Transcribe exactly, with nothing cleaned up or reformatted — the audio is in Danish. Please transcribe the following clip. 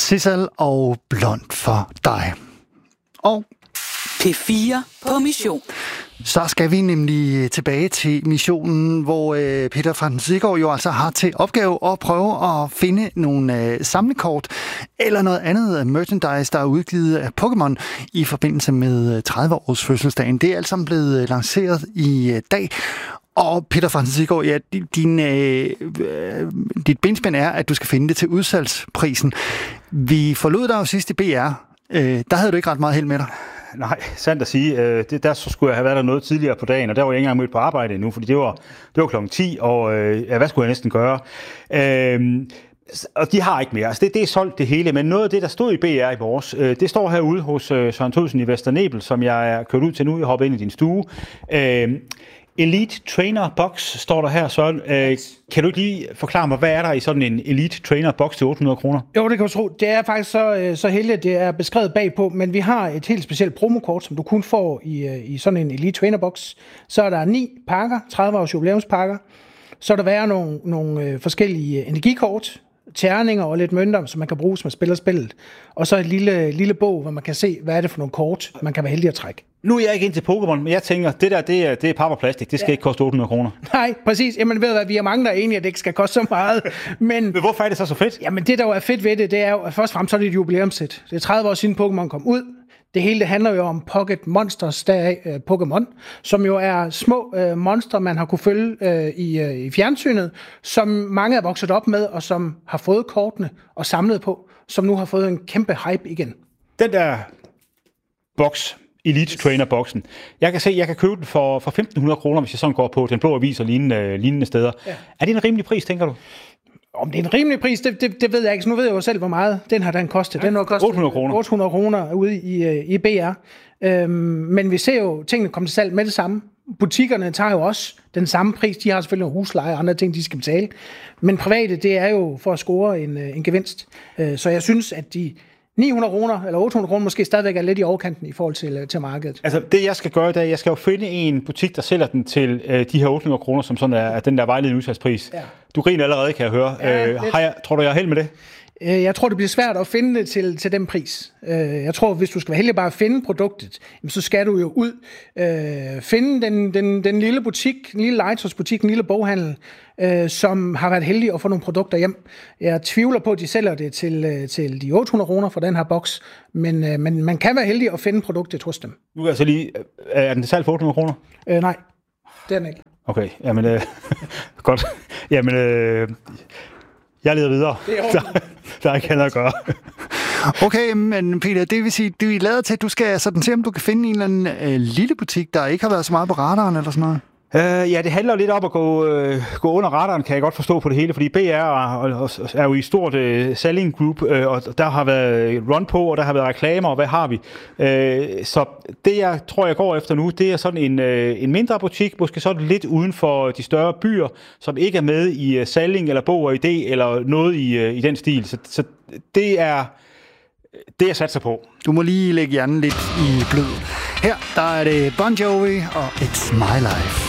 Sissel og Blond for dig. Og P fire på mission. Så skal vi nemlig tilbage til missionen, hvor øh, Peter Francisco jo altså har til opgave at prøve at finde nogle øh, samlekort eller noget andet merchandise, der er udgivet af Pokémon i forbindelse med tredive-års fødselsdagen. Det er alt sammen blevet lanceret i øh, dag. Og Peter Francisco, ja, din, øh, dit benspænd er, at du skal finde det til udsalgsprisen. Vi forlod dig jo sidst i B R. Øh, der havde du ikke ret meget held med dig. Nej, sandt at sige. Øh, det, der så skulle jeg have været der noget tidligere på dagen, og der var jeg ikke engang mødt på arbejde endnu, fordi det var, det var klokken ti, og øh, ja, hvad skulle jeg næsten gøre? Øh, og de har ikke mere. Altså det, det er solgt det hele, men noget af det, der stod i B R i vores, øh, det står herude hos øh, Søren Thudsen i Vesternebel, som jeg er kørt ud til nu. Jeg hopper ind i din stue. Øh, Elite Trainer Box står der her, Søren. Øh, kan du ikke lige forklare mig, hvad er der i sådan en Elite Trainer Box til otte hundrede kroner? Jo, det kan du tro. Det er faktisk så, så heldigt, at det er beskrevet bagpå, men vi har et helt specielt promokort, som du kun får i, i sådan en Elite Trainer Box. Så er der ni pakker, tredive års jubilæumspakker. Så er der være nogle, nogle forskellige energikort, terninger og lidt mønter, som man kan bruge, som man spiller spillet. Og så et lille, lille bog, hvor man kan se, hvad er det for nogle kort, man kan være heldig at trække. Nu er jeg ikke ind til Pokémon, men jeg tænker, det der, det er, det er pap og plastik. Det skal ja. ikke koste otte hundrede kroner. Nej, præcis. Jamen ved du hvad, vi er mange, der er enige, at det ikke skal koste så meget. Men, men hvorfor er det så så fedt? Jamen det, der jo er fedt ved det, det er jo, at først og fremmest så er det et jubilæumssæt. Det er tredive år siden Pokémon kom ud. Det hele det handler jo om Pocket Monsters, der er uh, Pokémon, som jo er små uh, monstre, man har kunne følge uh, i, uh, i fjernsynet, som mange er vokset op med, og som har fået kortene og samlet på, som nu har fået en kæmpe hype igen. Den der boks, Elite Trainer-boksen, jeg kan se, jeg kan købe den for, for femten hundrede kroner, hvis jeg sådan går på Den Blå Avis og lignende, lignende steder. Ja. Er det en rimelig pris, tænker du? Om det er en rimelig pris, det, det, det ved jeg ikke. Så nu ved jeg jo selv, hvor meget den har den kostet. Den har kostet otte hundrede kroner. otte hundrede kroner ude i, i B R. Øhm, men vi ser jo, tingene kommer til salg med det samme. Butikkerne tager jo også den samme pris. De har selvfølgelig husleje og andre ting, de skal betale. Men private, det er jo for at score en, en gevinst. Øh, så jeg synes, at de ni hundrede kroner eller otte hundrede kroner måske stadigvæk er lidt i overkanten i forhold til, til markedet. Altså det jeg skal gøre i dag, jeg skal jo finde en butik, der sælger den til øh, de her otte hundrede kroner, som sådan er, er den der vejledende udsalgspris. Ja. Du griner allerede, kan jeg høre. Ja, øh, har jeg, tror du, jeg er held med det? Jeg tror, det bliver svært at finde det til, til den pris. Jeg tror, hvis du skal være heldig bare at finde produktet, så skal du jo ud, øh, finde den, den, den lille butik, den lille legetøjsbutik, den lille boghandel, øh, som har været heldig at få nogle produkter hjem. Jeg tvivler på, at de sælger det til, til de otte hundrede kroner for den her boks, men, øh, men man kan være heldig at finde produktet hos dem. Nu er altså lige, er den til salg for otte hundrede kroner? Øh, nej, det er den ikke. Okay, jamen, øh, godt. Jamen, øh, jeg leder videre. Der, der er ikke andet at gøre. Okay, men Peter, det vil sige, det er lavet til, at du skal sådan se, om du kan finde en eller anden øh, lille butik, der ikke har været så meget på radaren eller sådan noget. Uh, ja, det handler lidt om at gå, uh, gå under radaren, kan jeg godt forstå på det hele, fordi B R er, er jo i stort uh, selling group, uh, og der har været run på, og der har været reklamer, og hvad har vi? Uh, så det, jeg tror, jeg går efter nu, det er sådan en, uh, en mindre butik, måske sådan lidt uden for de større byer, som ikke er med i uh, selling eller bog og idé, eller noget i, uh, i den stil. Så, så det er det, jeg satser på. Du må lige lægge hjernen lidt i blød. Her, der er det Bon Jovi og It's My Life.